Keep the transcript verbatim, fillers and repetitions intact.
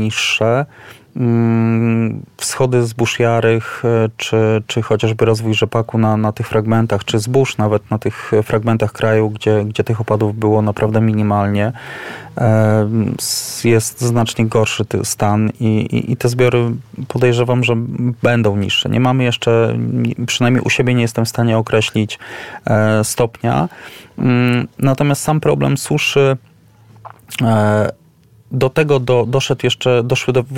niższe. Wschody zbóż jarych, czy, czy chociażby rozwój rzepaku na, na tych fragmentach, czy zbóż nawet na tych fragmentach kraju, gdzie, gdzie tych opadów było naprawdę minimalnie, jest znacznie gorszy stan i, i, i te zbiory podejrzewam, że będą niższe. Nie mamy jeszcze, przynajmniej u siebie nie jestem w stanie określić stopnia. Natomiast sam problem suszy do tego do, doszedł jeszcze, doszły do